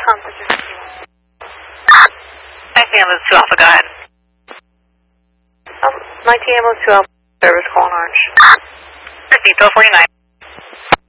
19 ambulance 2 Alpha, go ahead. 19 ambulance 2 Alpha, service calling Orange. Depot 49.